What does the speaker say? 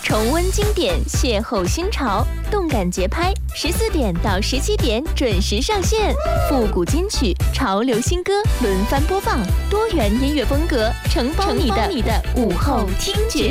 重温经典，邂逅新潮，动感节拍，14点到17点准时上线。复古金曲、潮流新歌轮番播放，多元音乐风格承包你的午后听觉。